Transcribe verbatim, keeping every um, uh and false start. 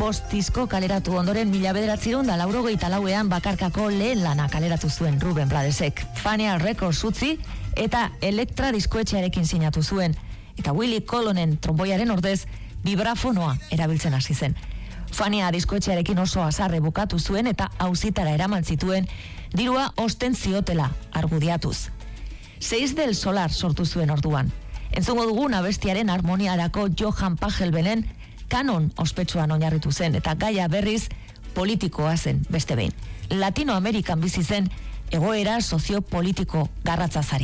bost disko kaleratu ondoren mila bederatziehun da laurogeita lauean bakarkako lehen lana kaleratu zuen Ruben Bladesek. Fania Records utzi eta Elektra diskoetxearekin sinatu zuen. Eta Willie Colonen tromboiaren ordez vibrafonoa erabiltzen hasi zen. Fania diskoetxearekin oso azarre bukatu zuen eta auzitara eraman zituen dirua osten ziotela argudiatuz. Seis del Solar sortu zuen orduan. Entzungo dugun abestiaren harmoniarako Johan Pachelbelen kanon ospetsuan oinarritu zen eta gaia berriz politikoa zen beste behin. Latinoamerikan bizi zen egoera soziopolitiko garratzazari.